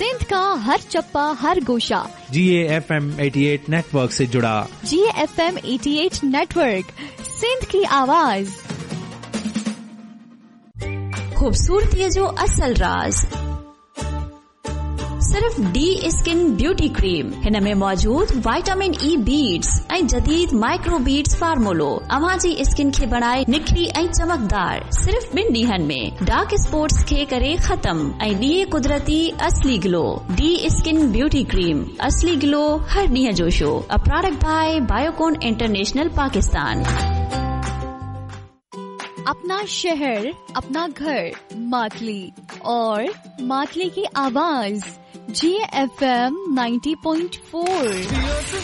सिंध का हर चप्पा हर गोशा GAFM 88 network से जुड़ा। GAFM 88 नेटवर्क, सिंध की आवाज। खूबसूरती जो असल राज सिर्फ डी स्किन ब्यूटी क्रीम हिन में मौजूद विटामिन ई बीड्स ऐं जदीद माइक्रो बीड्स फार्मूलो अवां जी स्किन खे बनाए निखरी ऐं चमकदार सिर्फ 2 ॾींहनि में डार्क स्पॉट्स खे करे खत्म ऐं ॾिए कुदरती असली glow. D skin beauty cream, असली ग्लो हर ॾींहं जो show. A product bye Biocon international Pakistan. अपना शहर, अपना घर, मातली और मातली की आवाज GAFM 90.4।